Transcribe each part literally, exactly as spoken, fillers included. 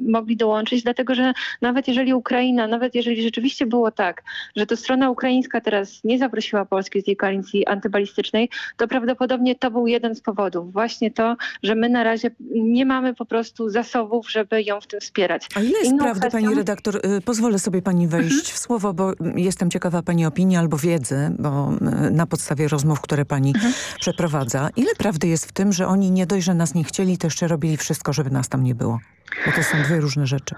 mogli dołączyć, dlatego że nawet jeżeli Ukraina, nawet jeżeli rzeczywiście było tak, że to strona ukraińska teraz nie zaprosiła Polski z tej koalicji antybalistycznej, to prawdopodobnie to był jeden z powodów. Właśnie to, że my na razie nie mamy po prostu zasobów, żeby ją w tym wspierać. A ile jest Inną prawdy, kwestią... pani redaktor? Y, pozwolę sobie pani wejść mhm. w słowo, bo jestem ciekawa pani opinii albo wiedzy, bo y, na podstawie rozmów, które pani mhm. przeprowadza. Ile prawdy jest w tym, że oni nie dość, że nas nie chcieli, to jeszcze robili wszystko, żeby nas tam nie było? Bo to są dwie różne rzeczy.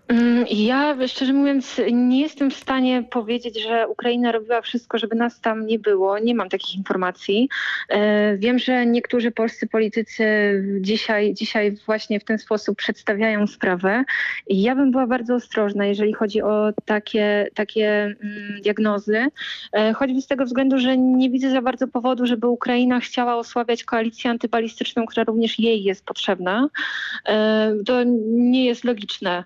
Ja, szczerze mówiąc, nie jestem w stanie powiedzieć, że Ukraina robiła wszystko, żeby nas tam nie było. Nie mam takich informacji. Wiem, że niektórzy polscy politycy dzisiaj, dzisiaj właśnie w ten sposób przedstawiają sprawę. I ja bym była bardzo ostrożna, jeżeli chodzi o takie, takie diagnozy. Choćby z tego względu, że nie widzę za bardzo powodu, żeby Ukraina chciała osłabiać koalicję antybalistyczną, która również jej jest potrzebna. To nie jest logiczne.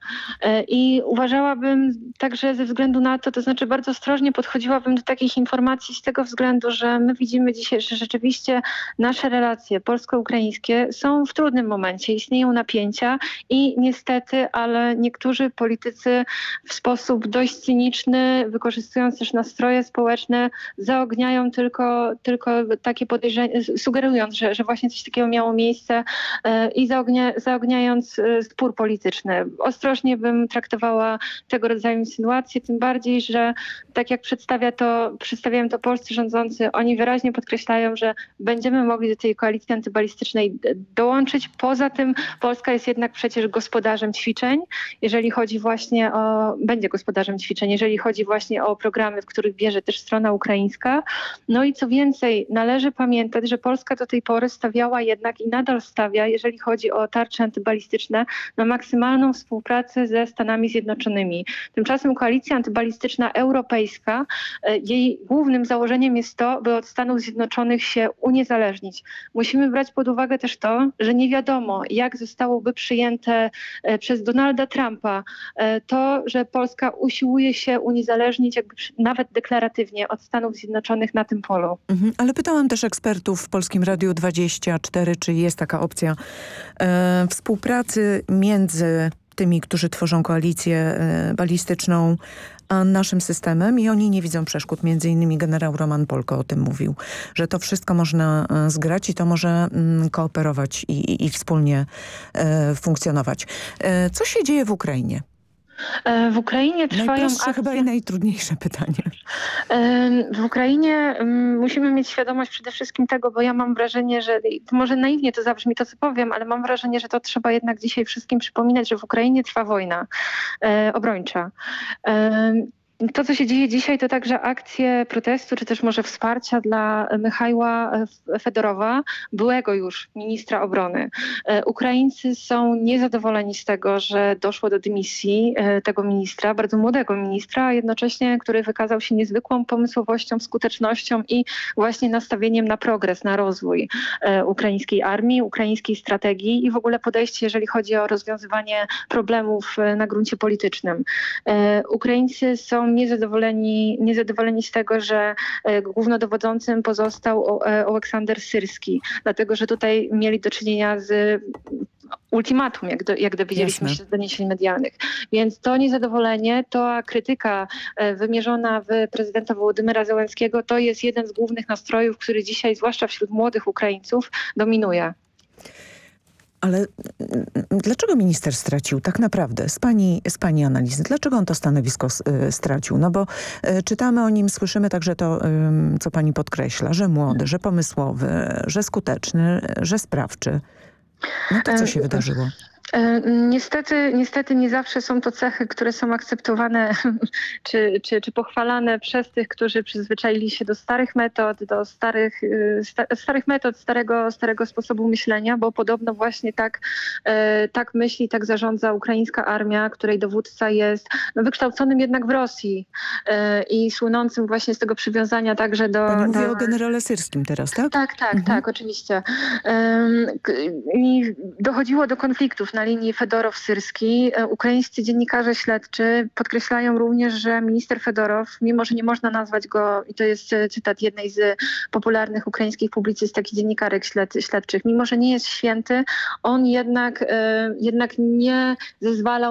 I uważałabym także ze względu na to, to znaczy bardzo ostrożnie podchodziłabym do takich informacji z tego względu, że my widzimy dzisiaj, że rzeczywiście nasze relacje polsko-ukraińskie są w trudnym momencie, istnieją napięcia i niestety, ale niektórzy politycy w sposób dość cyniczny, wykorzystując też nastroje społeczne, zaogniają tylko, tylko takie podejrzenia, sugerując, że, że właśnie coś takiego miało miejsce i zaognia, zaogniając spór polityczny. Ostrożnie bym traktowała tego rodzaju insynuacje, tym bardziej, że tak jak przedstawia to, przedstawiają to polscy rządzący, oni wyraźnie podkreślają, że będziemy mogli do tej koalicji antybalistycznej dołączyć. Poza tym Polska jest jednak przecież gospodarzem ćwiczeń, jeżeli chodzi właśnie o, będzie gospodarzem ćwiczeń, jeżeli chodzi właśnie o programy, w których bierze też strona ukraińska. No i co więcej, należy pamiętać, że Polska do tej pory stawiała jednak i nadal stawia, jeżeli chodzi o tarcze antybalistyczne, na maksymalną współpracę ze Stanami Zjednoczonymi. Tymczasem koalicja antybalistyczna europejska, jej głównym założeniem jest to, by od Stanów Zjednoczonych się uniezależnić. Musimy brać pod uwagę też to, że nie wiadomo, jak zostałoby przyjęte przez Donalda Trumpa to, że Polska usiłuje się uniezależnić jakby nawet deklaratywnie od Stanów Zjednoczonych na tym polu. Mhm, ale pytałam też ekspertów w Polskim Radiu dwadzieścia cztery, czy jest taka opcja e, współpracy między tymi, którzy tworzą koalicję e, balistyczną, a naszym systemem i oni nie widzą przeszkód. Między innymi generał Roman Polko o tym mówił, że to wszystko można e, zgrać i to może mm, kooperować i, i, i wspólnie e, funkcjonować. E, co się dzieje w Ukrainie? W Ukrainie trwają Najprostsze akcje... chyba i najtrudniejsze pytanie. W Ukrainie musimy mieć świadomość przede wszystkim tego, bo ja mam wrażenie, że może naiwnie to zabrzmi to, co powiem, ale mam wrażenie, że to trzeba jednak dzisiaj wszystkim przypominać, że w Ukrainie trwa wojna e, obrończa. E, To, co się dzieje dzisiaj, to także akcje protestu, czy też może wsparcia dla Michajła Fedorowa, byłego już ministra obrony. Ukraińcy są niezadowoleni z tego, że doszło do dymisji tego ministra, bardzo młodego ministra, a jednocześnie, który wykazał się niezwykłą pomysłowością, skutecznością i właśnie nastawieniem na progres, na rozwój ukraińskiej armii, ukraińskiej strategii i w ogóle podejście, jeżeli chodzi o rozwiązywanie problemów na gruncie politycznym. Ukraińcy są niezadowoleni, niezadowoleni z tego, że e, głównodowodzącym pozostał o, e, Aleksander Syrski, dlatego że tutaj mieli do czynienia z ultimatum, jak, do, jak dowiedzieliśmy Jasne. się z doniesień medialnych. Więc to niezadowolenie, to krytyka e, wymierzona w prezydenta Wołodymyra Zełenskiego, to jest jeden z głównych nastrojów, który dzisiaj, zwłaszcza wśród młodych Ukraińców, dominuje. Ale dlaczego minister stracił tak naprawdę, z pani, z pani analizy, dlaczego on to stanowisko y, stracił? No bo y, czytamy o nim, słyszymy także to, y, co pani podkreśla, że młody, że pomysłowy, że skuteczny, że sprawczy. No to co się wydarzyło? Niestety, niestety nie zawsze są to cechy, które są akceptowane czy, czy, czy pochwalane przez tych, którzy przyzwyczaili się do starych metod, do starych, sta, starych metod, starego, starego sposobu myślenia, bo podobno właśnie tak, tak myśli, tak zarządza ukraińska armia, której dowódca jest no, wykształconym jednak w Rosji i słynącym właśnie z tego przywiązania także do... Pani mówi do... o generale Syrskim teraz, tak? Tak, tak, mhm. tak, oczywiście. I dochodziło do konfliktów na linii Fedorow-Syrski. Ukraińscy dziennikarze śledczy podkreślają również, że minister Fedorow, mimo że nie można nazwać go, i to jest cytat jednej z popularnych ukraińskich publicystek i dziennikarek śled, śledczych, mimo że nie jest święty, on jednak, jednak nie zezwalał